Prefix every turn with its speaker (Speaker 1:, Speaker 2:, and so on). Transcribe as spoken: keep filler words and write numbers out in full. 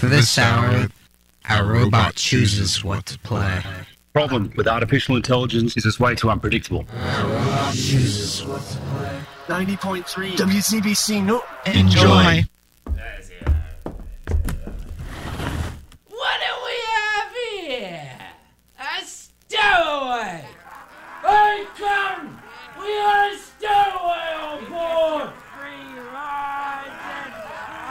Speaker 1: For this hour, our robot chooses what to play.
Speaker 2: Problem with artificial intelligence is it's way too unpredictable.
Speaker 1: Our robot chooses what to play.
Speaker 3: ninety point three W C B C, no.
Speaker 1: Enjoy.